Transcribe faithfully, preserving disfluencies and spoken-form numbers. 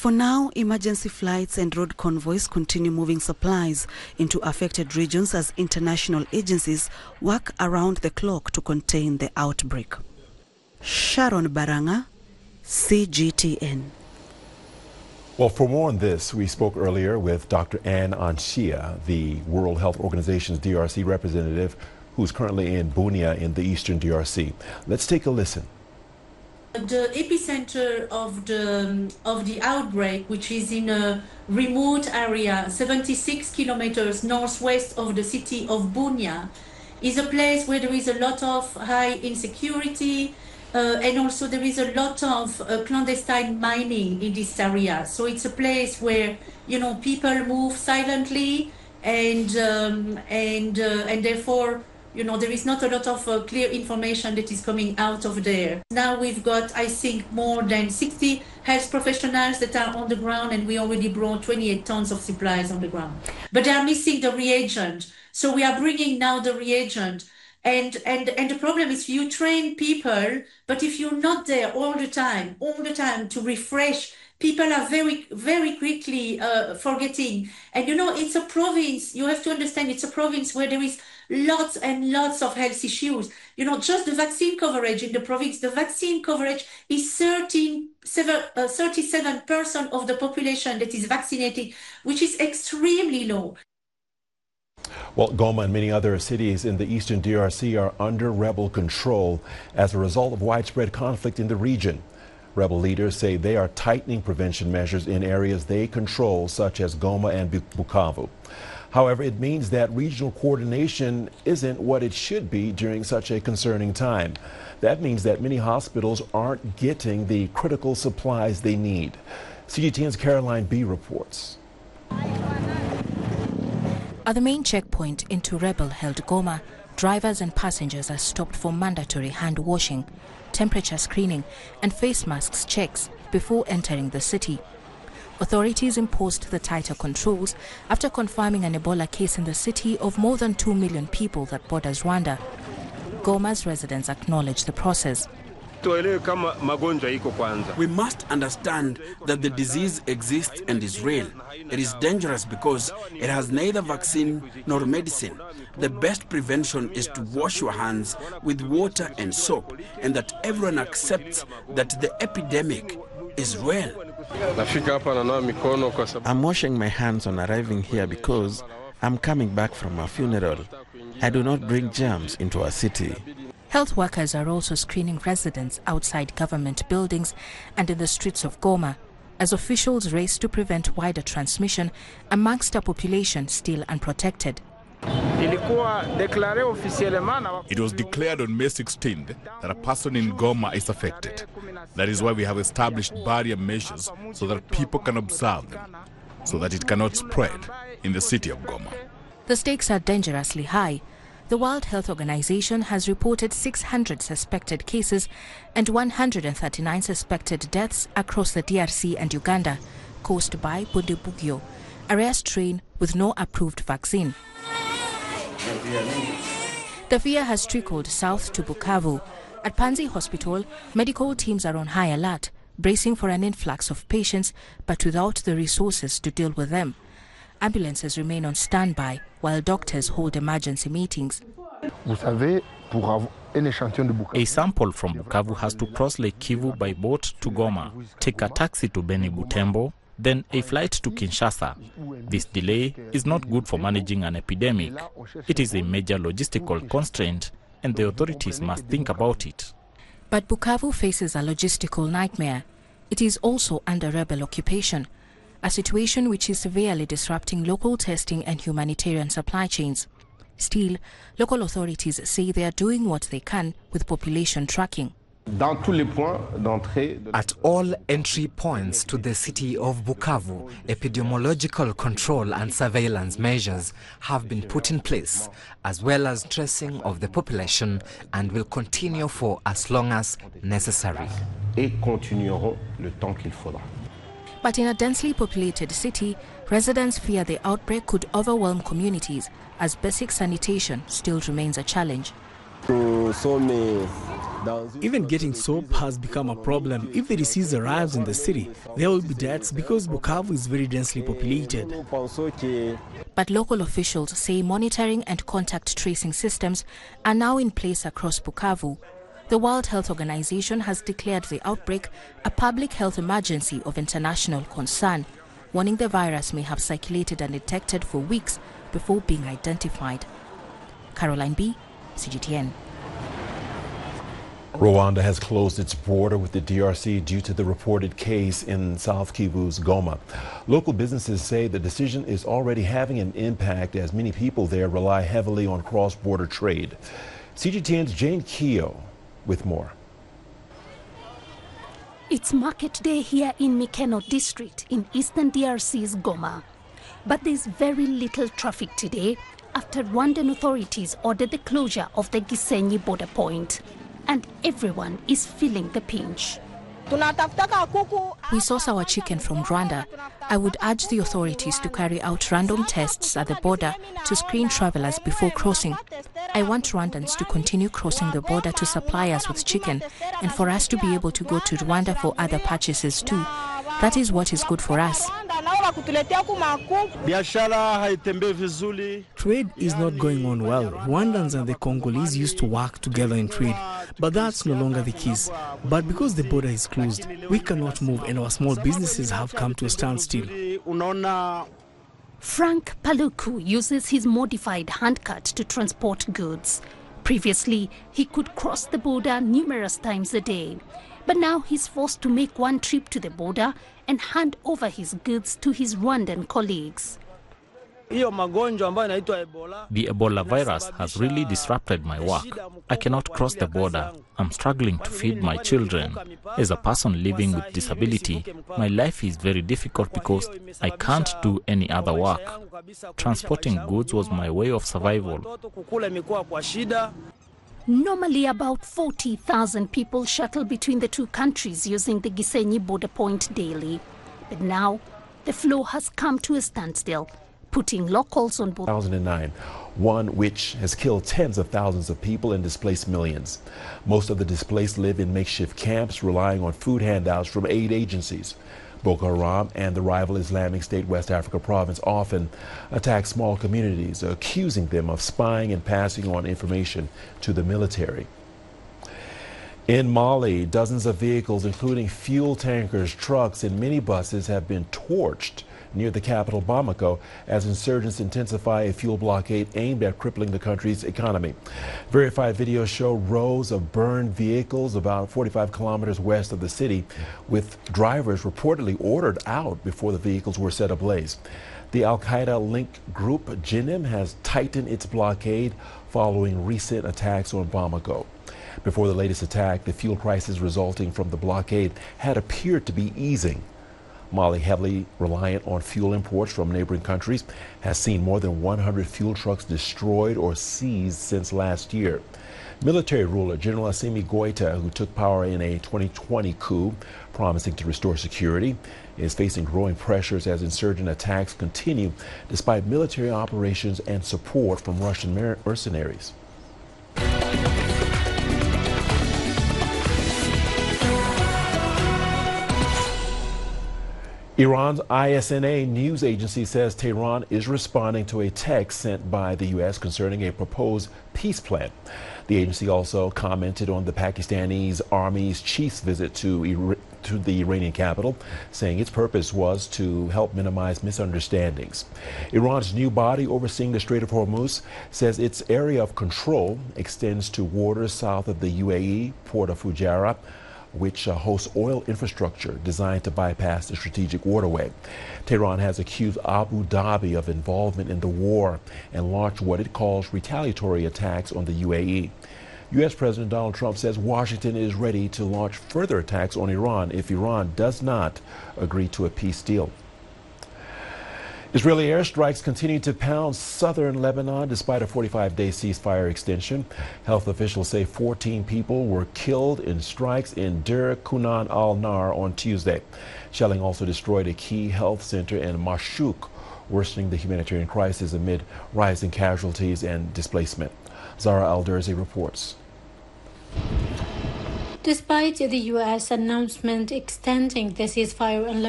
For now, emergency flights and road convoys continue moving supplies into affected regions as international agencies work around the clock to contain the outbreak. Sharon Baranga, C G T N. Well, for more on this, we spoke earlier with Doctor Anne Anshia, the World Health Organization's D R C representative, who's currently in Bunia in the eastern D R C. Let's take a listen. The epicenter of the of the outbreak, which is in a remote area, seventy-six kilometers northwest of the city of Bunia, is a place where there is a lot of high insecurity, uh, and also there is a lot of uh, clandestine mining in this area. So it's a place where, you know, people move silently, and um, and uh, and therefore, you know, there is not a lot of uh, clear information that is coming out of there. Now we've got, I think, more than sixty health professionals that are on the ground, and we already brought twenty-eight tons of supplies on the ground. But they are missing the reagent. So we are bringing now the reagent. And, and, and the problem is you train people, but if you're not there all the time, all the time to refresh, people are very, very quickly uh, forgetting. And, you know, it's a province. You have to understand it's a province where there is lots and lots of health issues. You know, just the vaccine coverage in the province, the vaccine coverage is thirteen, uh, thirty-seven percent of the population that is vaccinated, which is extremely low. Well, Goma and many other cities in the eastern D R C are under rebel control as a result of widespread conflict in the region. Rebel leaders say they are tightening prevention measures in areas they control, such as Goma and Bukavu. However, it means that regional coordination isn't what it should be during such a concerning time. That means that many hospitals aren't getting the critical supplies they need. C G T N's Caroline B reports. At the main checkpoint into rebel-held Goma, drivers and passengers are stopped for mandatory hand washing, temperature screening and face masks checks before entering the city. Authorities imposed the tighter controls after confirming an Ebola case in the city of more than two million people that borders Rwanda. Goma's residents acknowledge the process. We must understand that the disease exists and is real. It is dangerous because it has neither vaccine nor medicine. The best prevention is to wash your hands with water and soap, and that everyone accepts that the epidemic is real. I'm washing my hands on arriving here because I'm coming back from a funeral. I do not bring germs into our city. Health workers are also screening residents outside government buildings and in the streets of Goma, as officials race to prevent wider transmission amongst a population still unprotected. It was declared on May sixteenth that a person in Goma is affected. That is why we have established barrier measures so that people can observe them, so that it cannot spread in the city of Goma. The stakes are dangerously high. The World Health Organization has reported six hundred suspected cases and one hundred thirty-nine suspected deaths across the D R C and Uganda, caused by Bundibugyo, a rare strain with no approved vaccine. The fear has trickled south to Bukavu. At Panzi Hospital, medical teams are on high alert, bracing for an influx of patients, but without the resources to deal with them. Ambulances remain on standby while doctors hold emergency meetings. A sample from Bukavu has to cross Lake Kivu by boat to Goma, take a taxi to Beni Butembo, then a flight to Kinshasa. This delay is not good for managing an epidemic. It is a major logistical constraint, and the authorities must think about it. But Bukavu faces a logistical nightmare. It is also under rebel occupation, a situation which is severely disrupting local testing and humanitarian supply chains. Still, local authorities say they are doing what they can with population tracking. At all entry points to the city of Bukavu, epidemiological control and surveillance measures have been put in place, as well as tracing of the population, and will continue for as long as necessary. But in a densely populated city, residents fear the outbreak could overwhelm communities, as basic sanitation still remains a challenge. Even getting soap has become a problem. If the disease arrives in the city, there will be deaths because Bukavu is very densely populated. But local officials say monitoring and contact tracing systems are now in place across Bukavu. The World Health Organization has declared the outbreak a public health emergency of international concern, warning the virus may have circulated undetected for weeks before being identified. Caroline B, C G T N. Rwanda has closed its border with the D R C due to the reported case in South Kivu's Goma. Local businesses say the decision is already having an impact as many people there rely heavily on cross-border trade. C G T N's Jane Keogh with more. It's market day here in Mikeno district in eastern D R C's Goma. But there's very little traffic today after Rwandan authorities ordered the closure of the Gisenyi border point. And everyone is feeling the pinch. We source our chicken from Rwanda. I would urge the authorities to carry out random tests at the border to screen travelers before crossing. I want Rwandans to continue crossing the border to supply us with chicken and for us to be able to go to Rwanda for other purchases too. That is what is good for us. Trade is not going on well. Rwandans and the Congolese used to work together in trade, but that's no longer the case. But because the border is closed, we cannot move and our small businesses have come to a standstill. Frank Paluku uses his modified handcart to transport goods. Previously, he could cross the border numerous times a day. But now he's forced to make one trip to the border and hand over his goods to his Rwandan colleagues. The Ebola virus has really disrupted my work. I cannot cross the border. I'm struggling to feed my children. As a person living with disability, my life is very difficult because I can't do any other work. Transporting goods was my way of survival. Normally about forty thousand people shuttle between the two countries using the Gisenyi border point daily. But now, the flow has come to a standstill, putting locals on board. two thousand nine, one which has killed tens of thousands of people and displaced millions. Most of the displaced live in makeshift camps, relying on food handouts from aid agencies. Boko Haram and the rival Islamic State West Africa province often attack small communities, accusing them of spying and passing on information to the military. In Mali, dozens of vehicles, including fuel tankers, trucks, and minibuses, have been torched near the capital Bamako as insurgents intensify a fuel blockade aimed at crippling the country's economy. Verified videos show rows of burned vehicles about forty-five kilometers west of the city, with drivers reportedly ordered out before the vehicles were set ablaze. The Al-Qaeda-linked group Jinim has tightened its blockade following recent attacks on Bamako. Before the latest attack, the fuel crisis resulting from the blockade had appeared to be easing. Mali, heavily reliant on fuel imports from neighboring countries, has seen more than one hundred fuel trucks destroyed or seized since last year. Military ruler General Assimi Goita, who took power in a twenty twenty coup promising to restore security, is facing growing pressures as insurgent attacks continue despite military operations and support from Russian mercenaries. Iran's I S N A news agency says Tehran is responding to a text sent by the U S concerning a proposed peace plan. The agency also commented on the Pakistani Army's chief's visit to, to the Iranian capital, saying its purpose was to help minimize misunderstandings. Iran's new body overseeing the Strait of Hormuz says its area of control extends to waters south of the U A E, port of Fujairah, which uh, hosts oil infrastructure designed to bypass the strategic waterway. Tehran has accused Abu Dhabi of involvement in the war and launched what it calls retaliatory attacks on the U A E. U S President Donald Trump says Washington is ready to launch further attacks on Iran if Iran does not agree to a peace deal. Israeli airstrikes continue to pound southern Lebanon despite a forty-five day ceasefire extension. Health officials say fourteen people were killed in strikes in Deir Kunan al-Nar on Tuesday. Shelling also destroyed a key health center in Mashuk, worsening the humanitarian crisis amid rising casualties and displacement. Zara Al-Derzi reports. Despite the U S announcement extending the ceasefire and